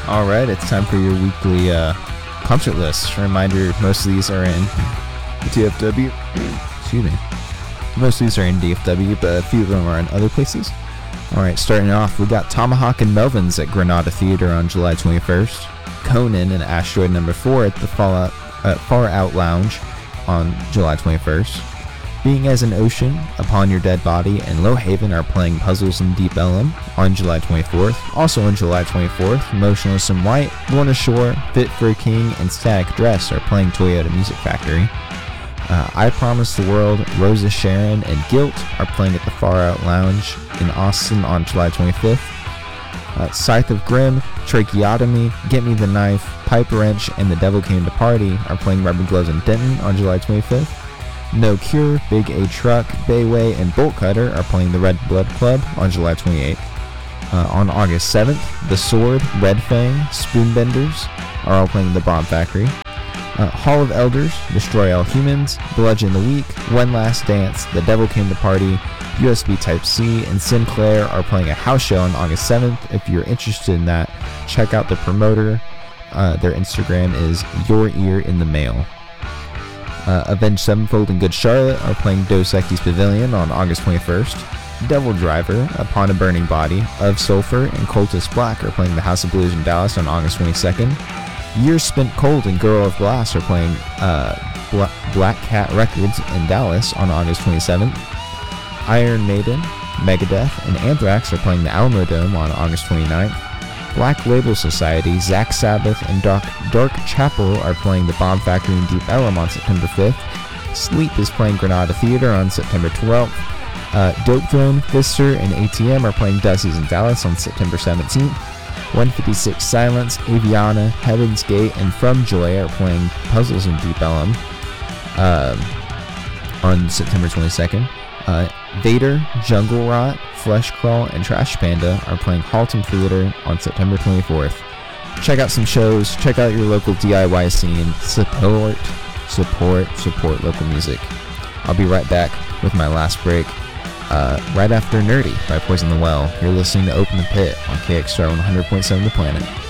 Alright, it's time for your weekly concert list. Reminder, most of these are in DFW. Excuse me. Most of these are in DFW, but a few of them are in other places. Alright, starting off, we got Tomahawk and Melvins at Granada Theater on July 21st. Conan and Asteroid No. 4 at the Far Out Lounge on July 21st. Being as an Ocean, Upon Your Dead Body, and Low Haven are playing Puzzles in Deep Ellum on July 24th. Also on July 24th, Motionless in White, Lorna Shore, Fit for a King, and Static Dress are playing Toyota Music Factory. I Promise the World, Rosa Sharon, and Guilt are playing at the Far Out Lounge in Austin on July 25th. Scythe of Grimm, Tracheotomy, Get Me the Knife, Pipe Wrench, and The Devil Came to Party are playing Rubber Gloves in Denton on July 25th. No Cure, Big A Truck, Bayway, and Bolt Cutter are playing the Red Blood Club on July 28th. On August 7th, The Sword, Red Fang, Spoonbenders are all playing the Bomb Factory. Hall of Elders, Destroy All Humans, Bludgeon the Weak, One Last Dance, The Devil Came to Party, USB Type-C, and Sinclair are playing a house show on August 7th. If you're interested in that, check out the promoter. Their Instagram is Your Ear in the Mail. Avenged Sevenfold and Good Charlotte are playing Dos Equis Pavilion on August 21st. Devil Driver, Upon a Burning Body, Of Sulphur, and Cultist Black are playing the House of Blues in Dallas on August 22nd. Years Spent Cold and Girl of Glass are playing Black Cat Records in Dallas on August 27th. Iron Maiden, Megadeth, and Anthrax are playing the Alamo Dome on August 29th. Black Label Society, Zack Sabbath, and Dark Chapel are playing the Bomb Factory in Deep Ellum on September 5th. Sleep is playing Granada Theater on September 12th. Dope Throne, Fister, and ATM are playing Dusty's in Dallas on September 17th. 156 Silence, Aviana, Heaven's Gate, and From Joy are playing Puzzles in Deep Ellum on September 22nd. Vader, Jungle Rot, Flesh Crawl, and Trash Panda are playing Haltom Theater on September 24th. Check out some shows, check out your local DIY scene, support local music. I'll be right back with my last break, right after Nerdy by Poison the Well. You're listening to Open the Pit on KXR 100.7 The Planet.